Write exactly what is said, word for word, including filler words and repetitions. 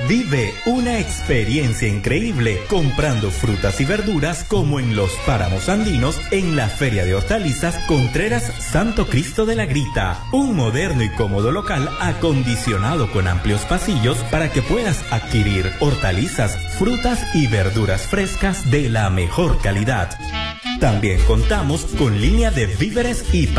Vive una experiencia increíble comprando frutas y verduras como en los páramos andinos en la Feria de Hortalizas Contreras Santo Cristo de la Grita. Un moderno y cómodo local acondicionado con amplios pasillos para que puedas adquirir hortalizas, frutas y verduras frescas de la mejor calidad. También contamos con línea de víveres y